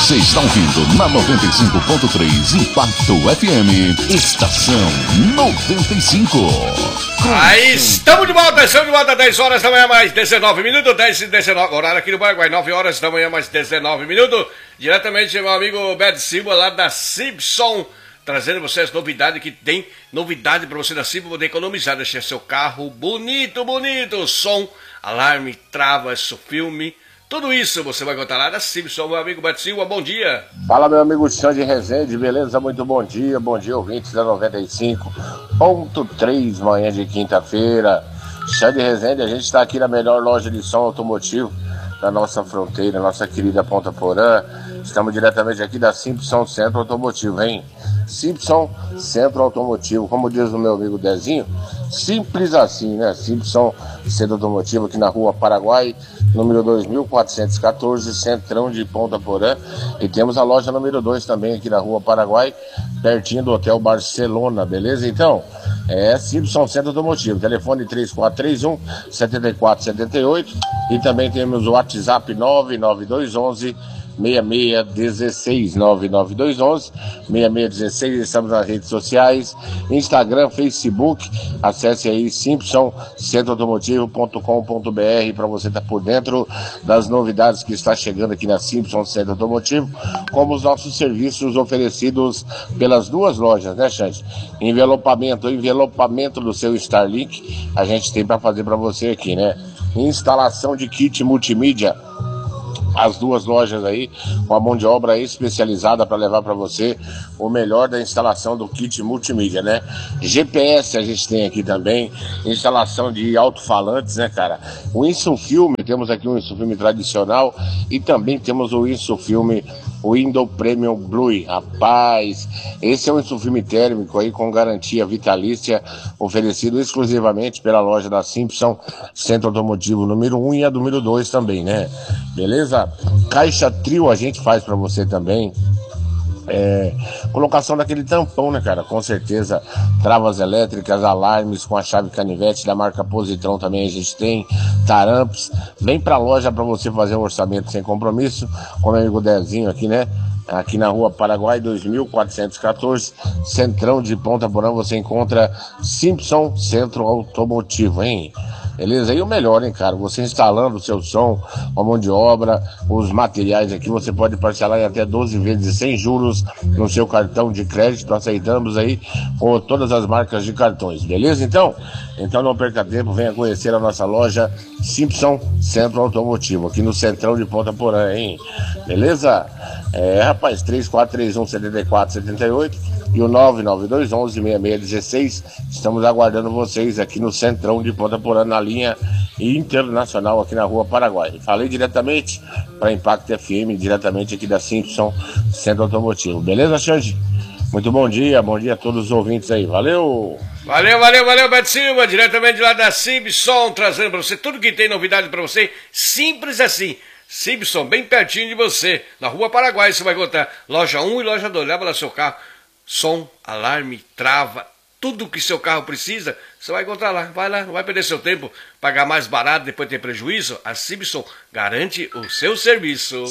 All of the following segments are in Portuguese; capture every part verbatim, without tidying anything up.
Você está ouvindo na noventa e cinco ponto três Impacto F M, Estação noventa e cinco. Aí estamos de volta, estamos de volta, dez horas da manhã, mais dezenove minutos, dez e dezenove, horário aqui no Paraguai, nove horas da manhã, mais dezenove minutos, diretamente meu amigo Beto Silva, lá da Simpson, trazendo vocês novidade, que tem novidade para você da Simpson poder economizar, deixar seu carro bonito, bonito, som, alarme, travas, filme, tudo isso você vai contar lá da Simpson, meu amigo Beto Silva, bom dia. Fala, meu amigo Xande Rezende, beleza? Muito bom dia, bom dia, ouvintes da noventa e cinco ponto três, manhã de quinta-feira. Xande Rezende, a gente está aqui na melhor loja de som automotivo da nossa fronteira, nossa querida Ponta Porã. Estamos diretamente aqui da Simpson Centro Automotivo, hein? Simpson Centro Automotivo, como diz o meu amigo Dezinho, simples assim, né? Simpson Centro Automotivo aqui na rua Paraguai, número dois mil quatrocentos e quatorze, Centrão de Ponta Porã. E temos a loja número dois também aqui na rua Paraguai, pertinho do Hotel Barcelona, beleza? Então, é Simpson Centro Automotivo, telefone três quatro três um, sete quatro sete oito, e também temos o WhatsApp nove nove dois um um, seis seis um seis, nove nove dois um um, seis seis um seis. Estamos nas redes sociais, Instagram, Facebook, acesse aí simpson centro automotivo ponto com ponto b r para você estar por dentro das novidades que está chegando aqui na Simpson Centro Automotivo, como os nossos serviços oferecidos pelas duas lojas, né, Xande? Envelopamento, envelopamento do seu Starlink, a gente tem para fazer para você aqui, né? Instalação de kit multimídia, as duas lojas aí, com a mão de obra especializada para levar para você o melhor da instalação do kit multimídia, né? G P S a gente tem aqui também, instalação de alto-falantes, né, cara? O Insufilme, temos aqui um Insufilme tradicional e também temos o Insufilme Window Premium Blue. Rapaz, esse é um Insufilme térmico aí com garantia vitalícia, oferecido exclusivamente pela loja da Simpson Centro Automotivo número um e a número dois também, né? Beleza? Caixa trio a gente faz pra você também. É, colocação daquele tampão, né, cara? Com certeza, travas elétricas, alarmes com a chave canivete da marca Positron também a gente tem, taramps. Vem pra loja pra você fazer um orçamento sem compromisso com o meu amigo Dezinho aqui, né? Aqui na rua Paraguai, dois mil quatrocentos e quatorze, Centrão de Ponta Porã, você encontra Simpson Centro Automotivo, hein? Beleza? E o melhor, hein, cara? Você instalando o seu som, a mão de obra, os materiais aqui, você pode parcelar em até doze vezes sem juros no seu cartão de crédito. Aceitamos aí com todas as marcas de cartões, beleza? Então, então não perca tempo, venha conhecer a nossa loja Simpson Centro Automotivo, aqui no Centrão de Ponta Porã, hein? Beleza? É, rapaz, três quatro três um, sete quatro sete oito e o nove nove dois um um, seis seis um seis. Estamos aguardando vocês aqui no Centrão de Ponta Porã, na linha internacional aqui na rua Paraguai. Falei diretamente para Impacto F M, diretamente aqui da Simpson Centro Automotivo. Beleza, Xande? Muito bom dia, bom dia a todos os ouvintes aí. Valeu! Valeu, valeu, valeu, Beto Silva, diretamente lá da Simpson, trazendo para você tudo que tem novidade para você, simples assim. Simpson, bem pertinho de você, na rua Paraguai, você vai encontrar loja um e loja dois, leva lá seu carro, som, alarme, trava, tudo que seu carro precisa, você vai encontrar lá, vai lá, não vai perder seu tempo, pagar mais barato, depois ter prejuízo, a Simpson garante o seu serviço.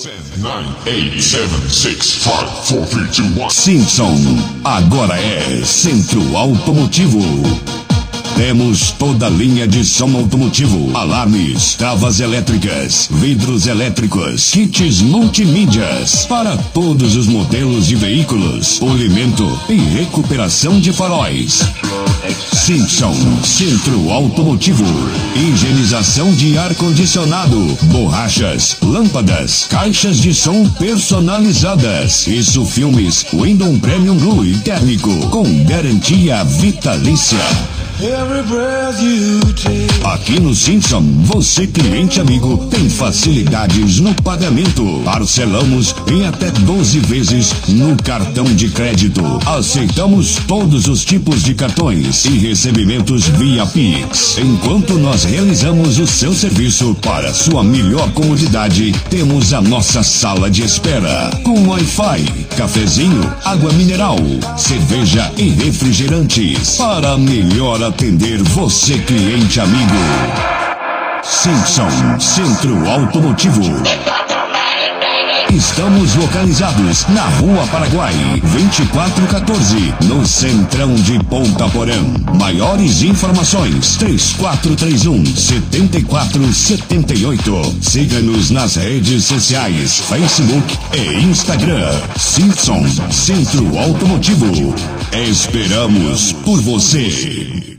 Simpson, agora é Centro Automotivo. Temos toda a linha de som automotivo, alarmes, travas elétricas, vidros elétricos, kits multimídias para todos os modelos de veículos, polimento e recuperação de faróis. Simpson Centro Automotivo, higienização de ar-condicionado, borrachas, lâmpadas, caixas de som personalizadas, isso filmes Window Premium Blue e térmico com garantia vitalícia. Aqui no Simpson, você cliente amigo tem facilidades no pagamento. Parcelamos em até doze vezes no cartão de crédito. Aceitamos todos os tipos de cartões e recebimentos via Pix. Enquanto nós realizamos o seu serviço para sua melhor comodidade, temos a nossa sala de espera com Wi-Fi, cafezinho, água mineral, cerveja e refrigerantes para melhor atender você, cliente amigo. Simpson Centro Automotivo. Estamos localizados na Rua Paraguai, vinte e quatro quatorze, no centrão de Ponta Porã. Maiores informações, três quatro três um, sete quatro sete oito. Siga-nos nas redes sociais, Facebook e Instagram. Simpson Centro Automotivo. Esperamos por você.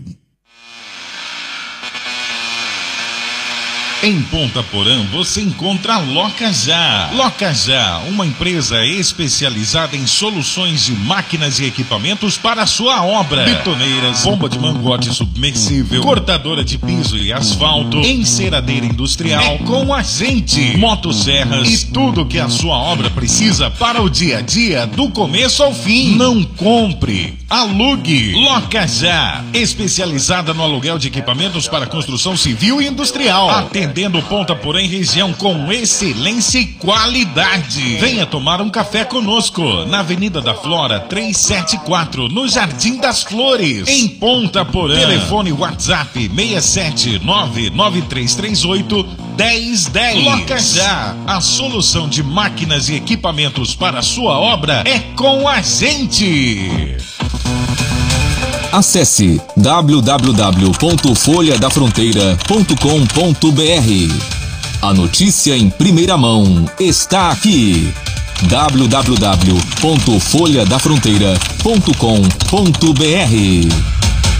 Em Ponta Porã você encontra a Loca Já. Loca Já, uma empresa especializada em soluções de máquinas e equipamentos para a sua obra. Betoneiras, bomba de mangote submersível, cortadora de piso e asfalto, enceradeira industrial. É com a gente. Motosserras e tudo que a sua obra precisa para o dia a dia, do começo ao fim. Não compre, alugue. Loca Já, especializada no aluguel de equipamentos para construção civil e industrial. Atendendo Ponta Porã em região com excelência e qualidade. Venha tomar um café conosco na Avenida da Flora trezentos e setenta e quatro, no Jardim das Flores, em Ponta Porã. Telefone WhatsApp seis sete nove nove três três oito um zero um zero. Loca Já, a solução de máquinas e equipamentos para a sua obra é com a gente. Acesse w w w ponto folha da fronteira ponto com ponto b r. A notícia em primeira mão está aqui. w w w ponto folha da fronteira ponto com ponto b r.